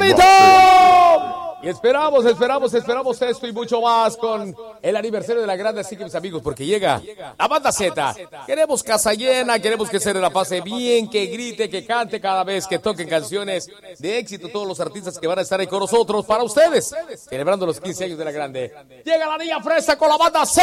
bonito. Y esperamos esto y mucho más con el aniversario de la grande, así que mis amigos, porque llega la banda Z. Queremos casa llena, queremos que se la pase bien, que grite, que cante cada vez que toquen canciones de éxito todos los artistas que van a estar ahí con nosotros para ustedes, celebrando los 15 años de la grande. Llega la niña fresa con la banda Z.